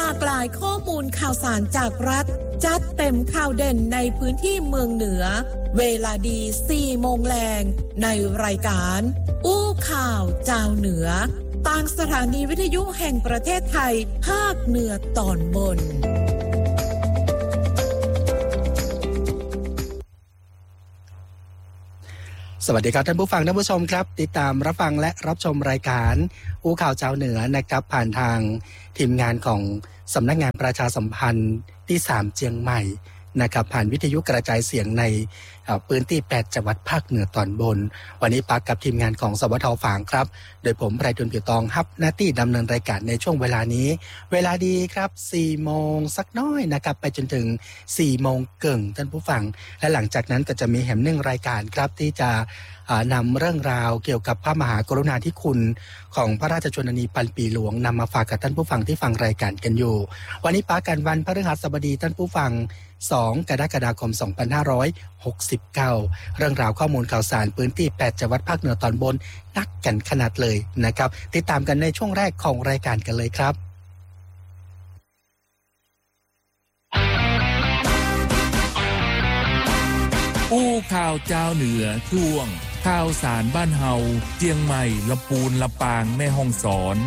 ากหลายข้อมูลข่าวสารจากรัฐจัดเต็มข่าวเด่นในพื้นที่เมืองเหนือเวลาดี 4 โมงแรงในรายการอู้ข่าวเจ้าเหนือต่างสถานีวิทยุแห่งประเทศไทยภาคเหนือตอนบนสวัสดีครับท่านผู้ฟังท่านผู้ชมครับติดตามรับฟังและรับชมรายการอู้ข่าวเจ้าเหนือนะครับผ่านทางทีมงานของสำนักงานประชาสัมพันธ์ที่3เชียงใหม่นะครับผ่านวิทยุกระจายเสียงในพื้นที่8จังหวัดภาคเหนือตอนบนวันนี้ปักกับทีมงานของสวท.ฝางครับโดยผมไพฑูรย์ผิวตองรับหน้าที่ดำเนินรายการในช่วงเวลานี้เวลาดีครับ4โมงสักน้อยนะครับไปจนถึง4โมงเกิ่งท่านผู้ฟังและหลังจากนั้นก็จะมีแหมหนึ่งรายการครับที่จะนำเรื่องราวเกี่ยวกับพระมหากรุณาธิคุณของพระราชชนนีพันปีหลวงนำมาฝากกับท่านผู้ฟังที่ฟังรายการกันอยู่วันนี้ปากันวันพฤหัสบดีท่านผู้ฟัง2 กรกฎาคม 2569เรื่องราวข้อมูลข่าวสารพื้นที่8จังหวัดภาคเหนือตอนบนนักกันขนาดเลยนะครับติดตามกันในช่วงแรกของรายการกันเลยครับอู้ข่าวเจ้าเหนือช่วงข่าวสารบ้านเฮาเจียงใหม่ลำพูนลำปางแม่ฮ่องสอน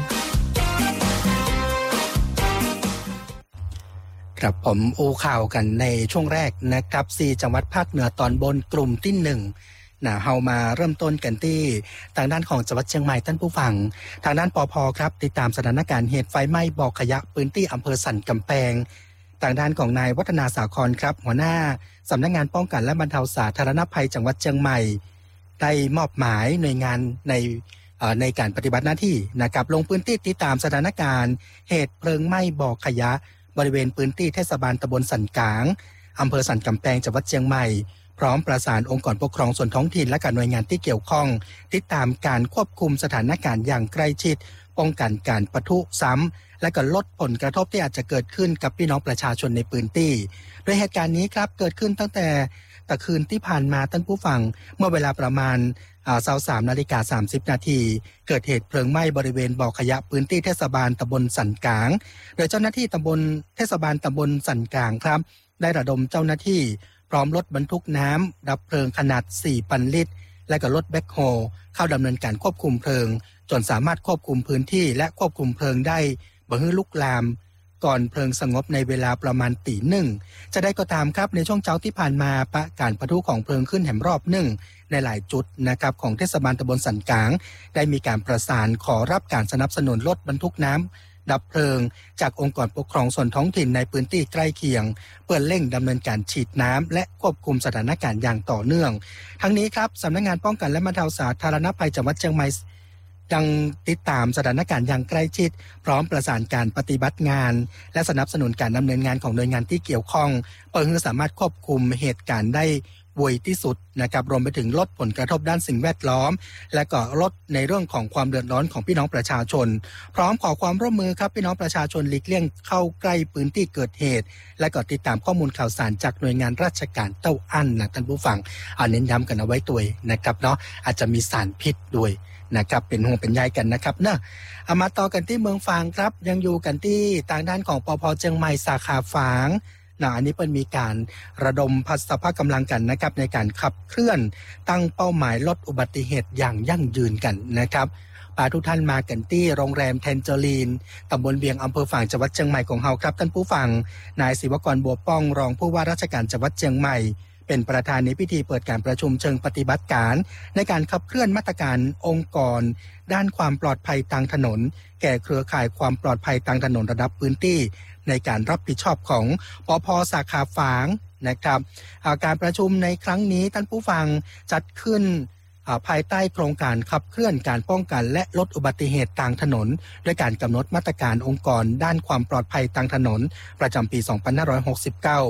ครับผมอู้ข่าวกันในช่วงแรกนะครับ4จังหวัดภาคเหนือตอนบนกลุ่มที่1เฮามาเริ่มต้นกันที่ทางด้านของจังหวัดเชียงใหม่ท่านผู้ฟังทางด้านปภ.ครับติดตามสถานการณ์เหตุไฟไหม้บ่อขยะพื้นที่อำเภอสันกำแพงทางด้านของนายวัฒนาสาครครับหัวหน้าสำนักงานป้องกันและบรรเทาสาธารณภัยจังหวัดเชียงใหม่ได้มอบหมายหน่วยงานในการปฏิบัติหน้าที่นะครับลงพื้นที่ติดตามสถานการณ์เหตุเพลิงไหม้บ่อขยะบริเวณพื้นที่เทศบาลตำบลสันกลางอำเภอสันกำแพงจังหวัดเชียงใหม่พร้อมประสานองค์กรปกครองส่วนท้องถิ่นและหน่วยงานที่เกี่ยวข้องติดตามการควบคุมสถานการณ์อย่างใกล้ชิดป้องกันการปะทุซ้ำและก็ลดผลกระทบที่อาจจะเกิดขึ้นกับพี่น้องประชาชนในพื้นที่โดยเหตุการณ์นี้ครับเกิดขึ้นตั้งแต่ตะคืนที่ผ่านมาท่านผู้ฟังเมื่อเวลาประมาณ23:30 นาทีเกิดเหตุเพลิงไหม้บริเวณบ่อขยะพื้นที่เทศบาลตำบลสันกลางโดยเจ้าหน้าที่เทศบาลตำบลสันกลางครับได้ระดมเจ้าหน้าที่พร้อมรถบรรทุกน้ำดับเพลิงขนาด 4,000 ลิตรและก็รถแบ็คโฮเข้าดำเนินการควบคุมเพลิงจนสามารถควบคุมพื้นที่และควบคุมเพลิงได้บ่ให้ลุกลามก่อนเพลิงสงบในเวลาประมาณตี 1จะได้ก็ตามครับในช่วงเช้าที่ผ่านมาการปะทุของเพลิงขึ้นแหมรอบในหลายจุดนะครับของเทศบาลตำบลสันกลางได้มีการประสานขอรับการสนับสนุนรถบรรทุกน้ำดับเพลิงจากองค์กรปกครองส่วนท้องถิ่นในพื้นที่ใกล้เคียงเพื่อเร่งดำเนินการฉีดน้ำและควบคุมสถานการณ์อย่างต่อเนื่องทั้งนี้ครับสำนักงานป้องกันและบรรเทาสาธารณภัยจังหวัดเชียงใหม่ยังติดตามสถานการณ์อย่างใกล้ชิดพร้อมประสานการปฏิบัติงานและสนับสนุนการดำเนินงานของหน่วยงานที่เกี่ยวข้องเพื่อให้สามารถควบคุมเหตุการณ์ได้ไวที่สุดนะครับรวมไปถึงลดผลกระทบด้านสิ่งแวดล้อมและก็ลดในเรื่องของความเดือดร้อนของพี่น้องประชาชนพร้อมขอความร่วมมือครับพี่น้องประชาชนหลีกเลี่ยงเข้าใกล้พื้นที่เกิดเหตุและก็ติดตามข้อมูลข่าวสารจากหน่วยงานราชการเต้าอั้นนะท่านผู้ฟังเน้นย้ำกันเอาไว้ตัวนะครับเนาะอาจจะมีสารพิษด้วยนะครับเป็นห่วงเป็นใยกันนะครับเนอะมาต่อกันที่เมืองฝางครับยังอยู่กันที่ทางด้านของปภ.เชียงใหม่สาขาฝางอันนี้เป็นมีการระดมสภาพกำลังกันนะครับในการขับเคลื่อนตั้งเป้าหมายลดอุบัติเหตุอย่างยั่งยืนกันนะครับทุกท่านมากันที่โรงแรมเทนเจอรีนตำบลเวียงอำเภอฝางจังหวัดเชียงใหม่ของเฮาครับท่านผู้ฟังนายศิวกรบัวป้องรองผู้ว่าราชการจังหวัดเชียงใหม่เป็นประธานในพิธีเปิดการประชุมเชิงปฏิบัติการในการขับเคลื่อนมาตรการองค์กรด้านความปลอดภัยทางถนนแก่เครือข่ายความปลอดภัยทางถนนระดับพื้นที่ในการรับผิดชอบของปภ.สาขาฝางนะครับการประชุมในครั้งนี้ท่านผู้ฟังจัดขึ้นภายใต้โครงการขับเคลื่อนการป้องกันและลดอุบัติเหตุทางถนนด้วยการกำหนดมาตรการองค์กรด้านความปลอดภัยทางถนนประจำปี 2569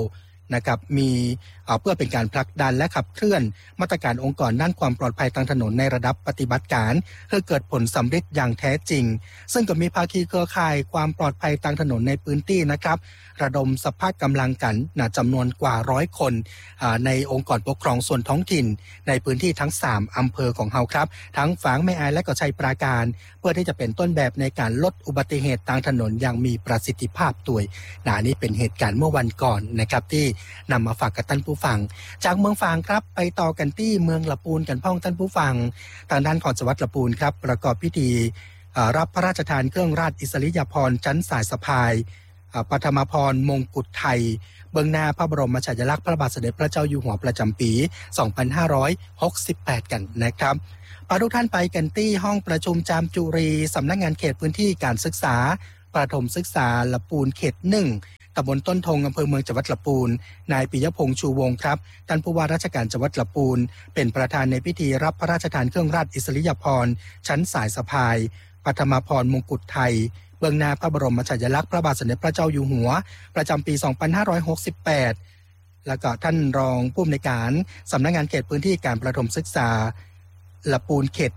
นะครับมีเพื่อเป็นการผลักดันและขับเคลื่อนมาตรการองค์กรด้านความปลอดภัยทางถนนในระดับปฏิบัติการเพื่อเกิดผลสำเร็จอย่างแท้จริงซึ่งก็มีภาคีเครือข่ายความปลอดภัยทางถนนในพื้นที่นะครับระดมสภาพกำลังกันจำนวนกว่า100 คนในองค์กรปกครองส่วนท้องถิ่นในพื้นที่ทั้ง3อำเภอของเฮาครับทั้งฝางแม่อายและก็ชัยปราการเพื่อที่จะเป็นต้นแบบในการลดอุบัติเหตุทางถนนอย่างมีประสิทธิภาพด้วยนี่เป็นเหตุการณ์เมื่อวันก่อนนะครับที่นำมาฝากกับท่านผู้ฟังจากเมืองฝางครับไปต่อกันที่เมืองละปูนกันพ้องท่านผู้ฟังทางด้านของจังหวัดละปูนครับประกอบพิธีรับพระราชทานเครื่องราชอิสริยาภรณ์ชั้นสายสะพายปฐมพรมงกุฎไทยเบื้องหน้าพระบรมฉายาลักษณ์พระบาทสมเด็จพระเจ้าอยู่หัวประจำปี 2568 กันนะครับพาทุกท่านไปกันที่ห้องประชุมจามจุรีสำนักงานเขตพื้นที่การศึกษาประถมศึกษาละปูนเขต 1ตำบลต้นทงอำเภอเมืองจังหวัดละปูนนายปิยพงษ์ชูวงศ์ครับท่านผู้ว่าราชการจังหวัดละปูนเป็นประธานในพิธีรับพระราชทานเครื่องราชอิสริยาภรณ์ชั้นสายสะพายปฐมพรมงกุฎไทยเบื้องหน้าพระบรมฉายาลักษณ์พระบาทสมเด็จพระเจ้าอยู่หัวประจำปี 2568 แล้วก็ท่านรองผู้อำนวยการสำนักงานเขตพื้นที่การประถมศึกษาละปูนเขต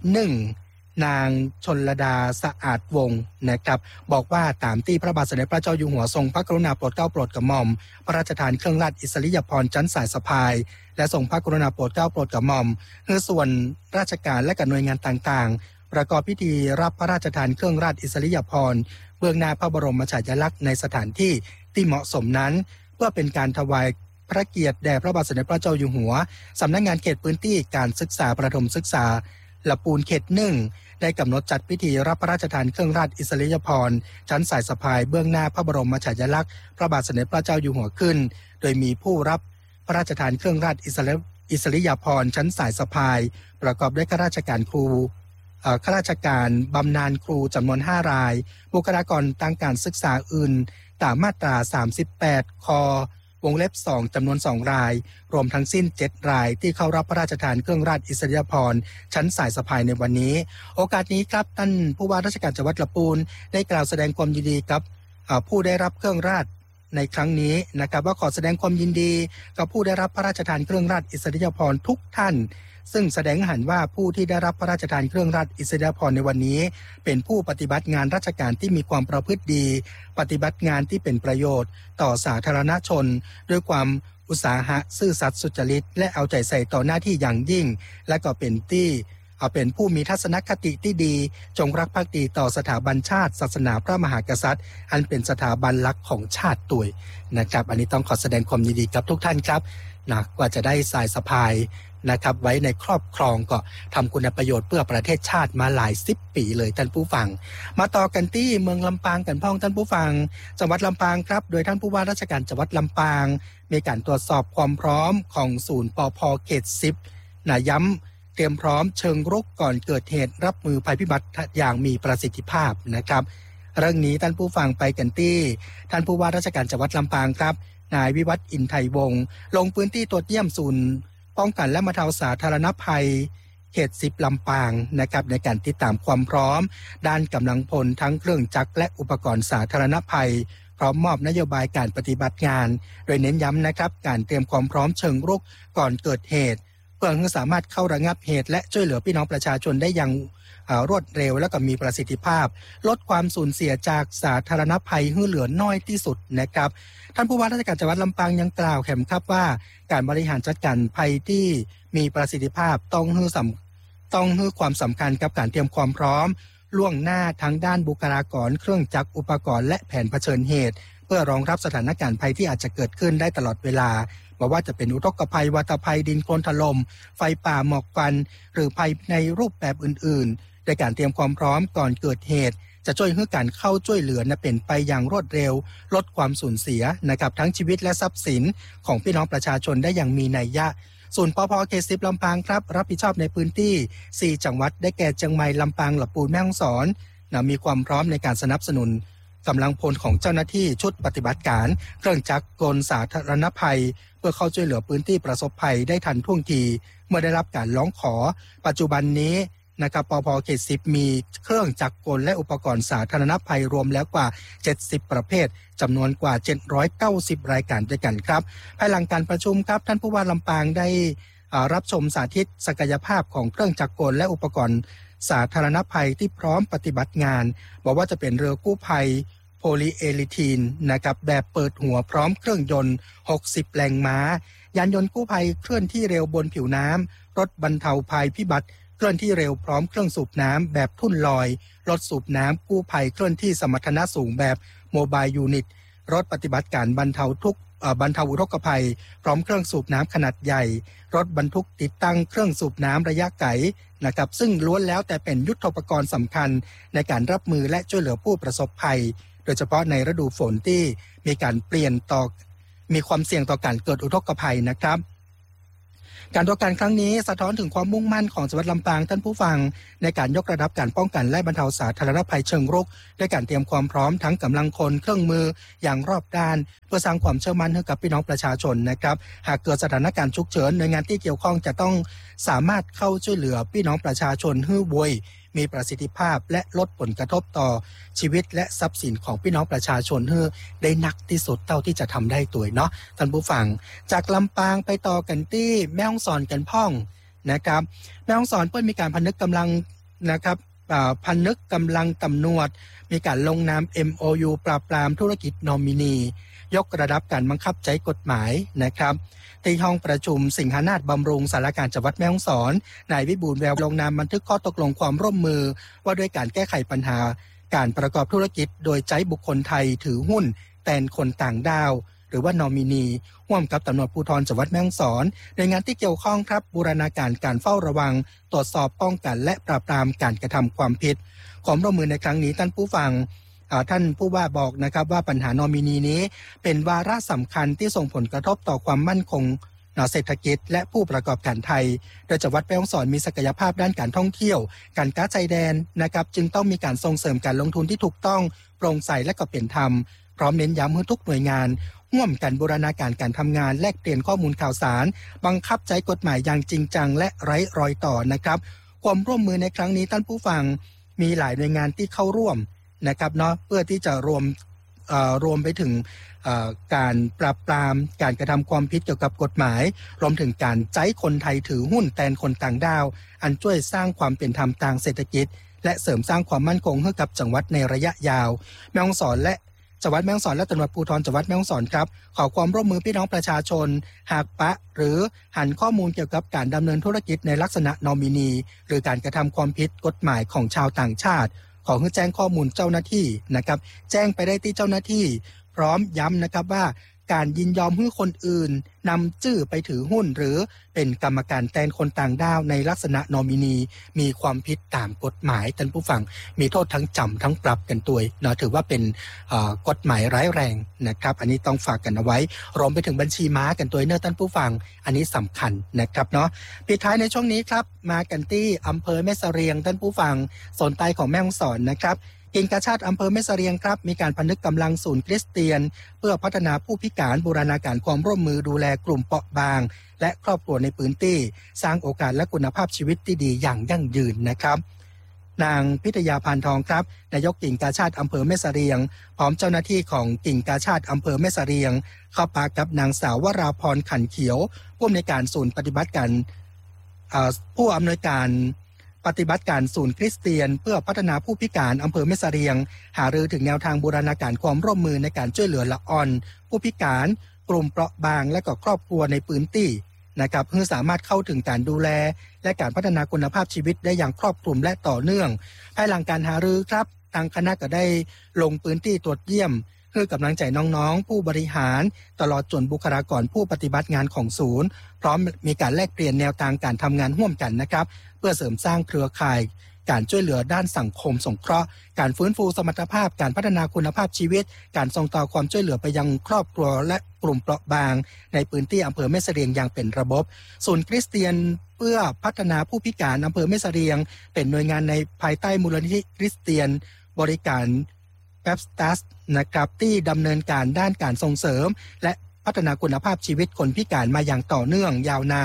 1นางชลดาสะอาดวงศ์นะครับบอกว่าตามที่พระบาทสมเด็จพระเจ้าอยู่หัวทรงพระกรุณาโปรดเกล้าโปรดกระหม่อมพระราชทานเครื่องราชอิสริยาภรณ์ชั้นสายสะพายและทรงพระกรุณาโปรดเกล้าโปรดกระหม่อมเพื่อส่วนราชการและหน่วยงานต่างๆประกอบพิธีรับพระราชทานเครื่องราชอิสริยาภรณ์เบื้องหน้าพระบรมฉายาลักษณ์ในสถานที่ที่เหมาะสมนั้นเพื่อเป็นการถวายพระเกียรติแด่พระบาทสมเด็จพระเจ้าอยู่หัวสำนักงานเขตพื้นที่การศึกษาประถมศึกษาละปูนเขต 1ได้กำหนดจัดพิธีรับพระราชทานเครื่องราชอิสริยาภรณ์ชั้นสายสะพายเบื้องหน้าพระบรมฉายาลักษณ์พระบาทสมเด็จพระเจ้าอยู่หัวขึ้นโดยมีผู้รับพระราชทานเครื่องราชอิสริยาภรณ์ชั้นสายสะพายประกอบด้วยข้าราชการครูข้าราชการบำนาญครูจำนวน5 รายบุคลากรทางการศึกษาอื่นตามมาตรา38 วงเล็บ 2จำนวน2 รายรวมทั้งสิ้น7 รายที่เข้ารับพระราชทานเครื่องราชอิสริยาภรณ์ชั้นสายสะพายในวันนี้โอกาสนี้ครับท่านผู้ว่าราชการจังหวัดละปูนได้กล่าวแสดงความยินดีกับผู้ได้รับเครื่องราชในครั้งนี้นะครับว่าขอแสดงความยินดีกับผู้ได้รับพระราชทานเครื่องราชอิสริยาภรณ์ทุกท่านซึ่งแสดงให้เห็นว่าผู้ที่ได้รับพระราชทานเครื่องราชอิสริยาภรณ์ในวันนี้เป็นผู้ปฏิบัติงานราชการที่มีความประพฤติดีปฏิบัติงานที่เป็นประโยชน์ต่อสาธารณชนด้วยความอุตสาหะซื่อสัตย์สุจริตและเอาใจใส่ต่อหน้าที่อย่างยิ่งและก็เป็นผู้มีทัศนคติที่ดีจงรักภักดีต่อสถาบันชาติศาสนาพระมหากษัตริย์อันเป็นสถาบันหลักของชาติด้วยนะครับอันนี้ต้องขอแสดงความยินดีกับทุกท่านครับกว่าจะได้สายสะพายนะครับไว้ในครอบครองก็ทำคุณประโยชน์เพื่อประเทศชาติมาหลาย10 ปีเลยท่านผู้ฟังมาต่อกันที่เมืองลำปางกันพ้องท่านผู้ฟังจังหวัดลำปางครับโดยท่านผู้ว่าราชการจังหวัดลำปางมีการตรวจสอบความพร้อมของศูนย์ปภ.เขต 10ย้ำเตรียมพร้อมเชิงรุกก่อนเกิดเหตุรับมือภัยพิบัติอย่างมีประสิทธิภาพนะครับเรื่องนี้ท่านผู้ฟังไปกันที่ท่านผู้ว่าราชการจังหวัดลำปางครับนายวิวัฒน์อินไทยวงศ์ลงพื้นที่ตรวจเยี่ยมศูนย์ป้องกันและบรรเทาสาธารณภัยเขต 10ลำปางนะครับในการติดตามความพร้อมด้านกำลังพลทั้งเครื่องจักรและอุปกรณ์สาธารณภัยพร้อมมอบนโยบายการปฏิบัติงานโดยเน้นย้ำนะครับการเตรียมความพร้อมเชิงรุกก่อนเกิดเหตุเพื่อให้สามารถเข้าระงับเหตุและช่วยเหลือพี่น้องประชาชนได้อย่างรวดเร็วและก็มีประสิทธิภาพลดความสูญเสียจากสาธารณภัยให้เหลือน้อยที่สุดนะครับท่านผู้ว่าราชการจังหวัดลำปางยังกล่าวแถมครับว่าการบริหารจัดการภัยที่มีประสิทธิภาพต้องให้ความสำคัญกับการเตรียมความพร้อมล่วงหน้าทั้งด้านบุคลากรเครื่องจักรอุปกรณ์และแผนเผชิญเหตุเพื่อรองรับสถานการณ์ภัยที่อาจจะเกิดขึ้นได้ตลอดเวลาบอกว่าจะเป็นอุทกภัยวัฏภัยดินโคลนถล่มไฟป่าหมอกควันหรือภัยในรูปแบบอื่นๆในการเตรียมความพร้อมก่อนเกิดเหตุจะช่วยให้การเข้าช่วยเหลือเป็นไปอย่างรวดเร็วลดความสูญเสียนะครับทั้งชีวิตและทรัพย์สินของพี่น้องประชาชนได้อย่างมีนัยยะศูนย์ปภ.เขต 10ลำปางครับรับผิดชอบในพื้นที่4จังหวัดได้แก่เชียงใหม่ลำปางลำพูนแม่ฮ่องสอนมีความพร้อมในการสนับสนุนกำลังพลของเจ้าหน้าที่ชุดปฏิบัติการเครื่องจักรกลสาธารณภัยเพื่อเข้าช่วยเหลือพื้นที่ประสบภัยได้ทันท่วงทีเมื่อได้รับการร้องขอปัจจุบันนี้นะครับปภเขต10มีเครื่องจักรกลและอุปกรณ์สาธารณภัยรวมแล้วกว่า70ประเภทจำนวนกว่า790รายการด้วยกันครับภายหลังการประชุมครับท่านผู้ว่าลำปางได้รับชมสาธิตศักยภาพของเครื่องจักรกลและอุปกรณ์สาธารณภัยที่พร้อมปฏิบัติงานบอกว่าจะเป็นเรือกู้ภัยโพลีเอลิทีนนะครับแบบเปิดหัวพร้อมเครื่องยนต์60แรงม้ายานยนต์กู้ภัยเคลื่อนที่เร็วบนผิวน้ำรถบรรเทาภัยพิบัติเคลื่อนที่เร็วพร้อมเครื่องสูบน้ำแบบทุ่นลอยรถสูบน้ำกู้ภัยเคลื่อนที่สมรรถนะสูงแบบโมบายยูนิตรถปฏิบัติการบรรเทาอุทกภัยพร้อมเครื่องสูบน้ำขนาดใหญ่รถบรรทุกติดตั้งเครื่องสูบน้ำระยะไกลนะครับซึ่งล้วนแล้วแต่เป็นยุทโธปกรณ์สำคัญในการรับมือและช่วยเหลือผู้ประสบภัยโดยเฉพาะในฤดูฝนที่มีความเสี่ยงต่อการเกิดอุทกภัยนะครับการตัวการครั้งนี้สะท้อนถึงความมุ่งมั่นของจังหวัดลำปางท่านผู้ฟังในการยกระดับการป้องกันและบรรเทาสาธารณภัยเชิงรุกด้วยการเตรียมความพร้อมทั้งกำลังคนเครื่องมืออย่างรอบด้านเพื่อสร้างความเชื่อมั่นให้กับพี่น้องประชาชนนะครับหากเกิดสถานการณ์ฉุกเฉินหน่วยงานที่เกี่ยวข้องจะต้องสามารถเข้าช่วยเหลือพี่น้องประชาชนให้บวยมีประสิทธิภาพและลดผลกระทบต่อชีวิตและทรัพย์สินของพี่น้องประชาชนให้ได้นักที่สุดเท่าที่จะทำได้ตัวเนาะท่านผู้ฟังจากลำปางไปต่อกันที่แม่ฮ่องสอนกันพ่องนะครับแม่ฮ่องสอนเพิ่นมีการพนึกกำลังนะครับพนึกกำลังตำรวจมีการลงนาม MOU ปราบปรามธุรกิจนอมินียกระดับการบังคับใช้กฎหมายนะครับที่ห้องประชุมสิงหนาถบำรุงสารการจังหวัดแม่ฮ่องสอนนายวิบูลย์แววลงนามบันทึกข้อตกลงความร่วมมือว่าด้วยการแก้ไขปัญหาการประกอบธุรกิจโดยใช้บุคคลไทยถือหุ้นแทนคนต่างด้าวหรือว่านอมินีร่วมกับตำรวจภูธรจังหวัดแม่ฮ่องสอนในงานที่เกี่ยวข้องครับบูรณาการการเฝ้าระวังตรวจสอบป้องกันและปราบปรามการกระทำความผิดความร่วมมือในครั้งนี้ท่านผู้ฟังท่านผู้ว่าบอกนะครับว่าปัญหานอมินีนี้เป็นวาระสำคัญที่ส่งผลกระทบต่อความมั่นคงเศรษฐกิจและผู้ประกอบการไทยโดยจังหวัดแม่ฮ่องสอนมีศักยภาพด้านการท่องเที่ยวการค้าชายแดนนะครับจึงต้องมีการส่งเสริมการลงทุนที่ถูกต้องโปร่งใสและก็เป็นธรรมพร้อมเน้นย้ำให้ทุกหน่วยงานร่วมกันบูรณาการการทำงานแลกเปลี่ยนข้อมูลข่าวสารบังคับใช้กฎหมายอย่างจริงจังและไร้รอยต่อนะครับความร่วมมือในครั้งนี้ท่านผู้ฟังมีหลายหน่วยงานที่เข้าร่วมนะครับเนาะเพื่อที่จะรวมไปถึงการปราบปรามการกระทำความผิดเกี่ยวกับกฎหมายรวมถึงการใช้คนไทยถือหุ้นแทนคนต่างด้าวอันช่วยสร้างความเป็นธรรมทางเศรษฐกิจและเสริมสร้างความมั่นคงให้กับจังหวัดในระยะยาวแม่ฮ่องสอนและจังหวัดแม่ฮ่องสอนและตำรวจภูธรจังหวัดแม่ฮ่องสอนครับขอความร่วมมือพี่น้องประชาชนหากปะหรือหันข้อมูลเกี่ยวกับการดำเนินธุรกิจในลักษณะนอมินีหรือการกระทำความผิดกฎหมายของชาวต่างชาติขอให้แจ้งข้อมูลเจ้าหน้าที่นะครับแจ้งไปได้ที่เจ้าหน้าที่พร้อมย้ำนะครับว่าการยินยอมให้คนอื่นนำชื่อไปถือหุ้นหรือเป็นกรรมการแทนคนต่างด้าวในลักษณะนอมินีมีความผิดตามกฎหมายท่านผู้ฟังมีโทษทั้งจำทั้งปรับกันตัวเนาะถือว่าเป็นกฎหมายร้ายแรงนะครับอันนี้ต้องฝากกันเอาไว้รวมไปถึงบัญชีม้ากันตัวเนอท่านผู้ฟังอันนี้สำคัญนะครับเนาะปิดท้ายในช่วงนี้ครับมากันที่อำเภอแม่เสรียงท่านผู้ฟังโซนใต้ของแม่ฮ่องสอนนะครับกิ่งกาชาติอำเภอแม่เสรียงครับมีการพนึกกำลังศูนย์คริสเตียนเพื่อพัฒนาผู้พิการบูรณาการความร่วมมือดูแลกลุ่มเปราะบางและครอบครัวในพื้นที่สร้างโอกาสและคุณภาพชีวิตที่ดีอย่างยั่งยืนนะครับนางพิทยาพานทองครับนายกกิ่งกาชาติอำเภอแม่เสรียงพร้อมเจ้าหน้าที่ของกิ่งกาชาติอำเภอแม่เสรียงเข้าพบกับนางสาววราพรขันเขียวผู้อำนวยการศูนย์ปฏิบัติการผู้อำนวยการปฏิบัติการศูนย์คริสเตียนเพื่อพัฒนาผู้พิการอำเภอแม่เสรียงหารือถึงแนวทางบูรณาการความร่วมมือในการช่วยเหลือละอ่อนผู้พิการกลุ่มเปราะบางและก็ครอบครัวในพื้นที่นะครับเพื่อสามารถเข้าถึงการดูแลและการพัฒนาคุณภาพชีวิตได้อย่างครอบคลุมและต่อเนื่องภายหลังการหารือครับทางคณะก็ได้ลงพื้นที่ตรวจเยี่ยมเพื่อกำลังใจน้องๆผู้บริหารตลอดจนบุคลากรผู้ปฏิบัติงานของศูนย์พร้อมมีการแลกเปลี่ยนแนวทางการทำงานร่วมกันนะครับเพื่อเสริมสร้างเครือข่ายการช่วยเหลือด้านสังคมสงเคราะห์การฟื้นฟูสมรรถภาพการพัฒนาคุณภาพชีวิตการส่งต่อความช่วยเหลือไปยังครอบครัวและกลุ่มเปราะบางในพื้นที่อำเภอแม่เสรียงอย่างเป็นระบบศูนย์คริสเตียนเพื่อพัฒนาผู้พิการอำเภอแม่เสรียงเป็นหน่วยงานในภายใต้มูลนิธิคริสเตียนบริการแป๊บสตัสนะครับที่ดำเนินการด้านการส่งเสริมและพัฒนาคุณภาพชีวิตคนพิการมาอย่างต่อเนื่องยาวนาน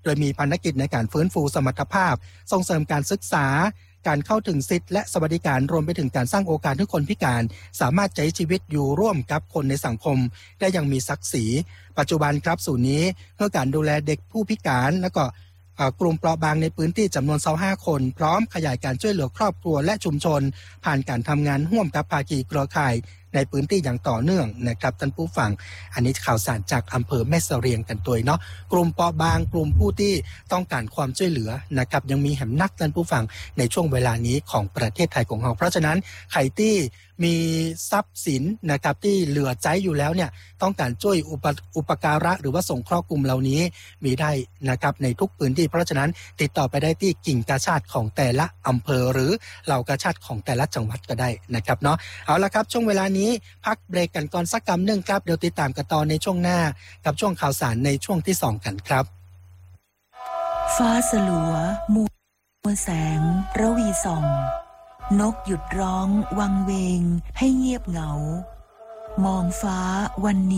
โดยมีภารกิจในการฟื้นฟูสมรรถภาพส่งเสริมการศึกษาการเข้าถึงสิทธิและสวัสดิการรวมไปถึงการสร้างโอกาสให้คนพิการสามารถใช้ชีวิตอยู่ร่วมกับคนในสังคมได้อย่างมีศักดิ์ศรีปัจจุบันครับศูนย์นี้เพื่อการดูแลเด็กผู้พิการและก็กลุ่มเปราะบางในพื้นที่จำนวน25คนพร้อมขยายการช่วยเหลือครอบครัวและชุมชนผ่านการทำงานร่วมกับภาคีเครือข่ายในพื้นที่อย่างต่อเนื่องนะครับท่านผู้ฟังอันนี้ข่าวสารจากอำเภอแม่เสรียงกันตัวเนาะกลุ่มเปราะบางกลุ่มผู้ที่ต้องการความช่วยเหลือนะครับยังมีแหมนักท่านผู้ฟังในช่วงเวลานี้ของประเทศไทยของเราเพราะฉะนั้นใครที่มีทรัพย์สินนะครับที่เหลือใจอยู่แล้วเนี่ยต้องการช่วยอุปการะหรือว่าส่งเคราะห์กลุ่มเหล่านี้มีได้นะครับในทุกพื้นที่เพราะฉะนั้นติดต่อไปได้ที่กิ่งกาชาติของแต่ละอำเภอหรือเหล่ากาชาติของแต่ละจังหวัดก็ได้นะครับเนาะเอาละครับช่วงเวลานี้พักเบรกกันก่อนสักกำนึงครับเดี๋ยวติดตามกันต่อในช่วงหน้ากับช่วงข่าวสารในช่วงที่2กันครับฟ้าสลัวมัวแสงระวีส่องนกหยุดร้องวังเวงให้เงียบเหงามองฟ้าวันนี้